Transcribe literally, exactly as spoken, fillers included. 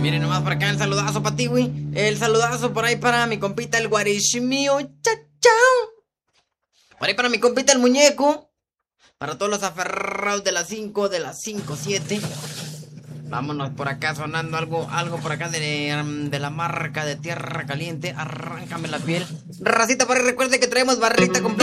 Miren nomás por acá el saludazo para ti, güey. El saludazo por ahí para mi compita el guarishmio. Chao, chao. Por ahí para mi compita el muñeco. Para todos los aferrados de las cinco, de las cinco, siete. Vámonos por acá sonando algo, algo por acá de, de la marca de Tierra Caliente. Arráncame la piel. Racita, para recuerde que traemos barrita completa.